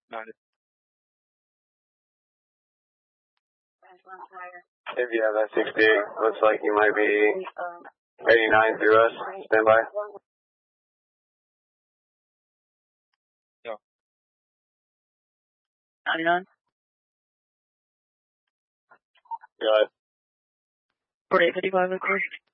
If you have that 68, looks like you might be 89 through us. Stand by. Yeah. 99. Got it. 4855, of course.